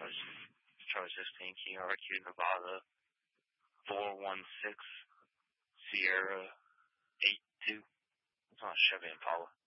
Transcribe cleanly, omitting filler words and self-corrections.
Charlie 16, King RQ, Nevada, 416, Sierra 82. It's on a Chevy Impala.